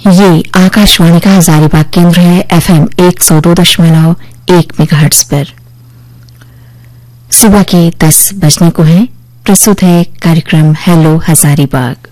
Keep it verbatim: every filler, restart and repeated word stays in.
ये आकाशवाणी का हजारीबाग केंद्र है एफएम एक सौ दो दशमलव एक मेगाहर्ट्ज पर। सुबह के दस बजने को है। प्रस्तुत है कार्यक्रम हेलो हजारीबाग।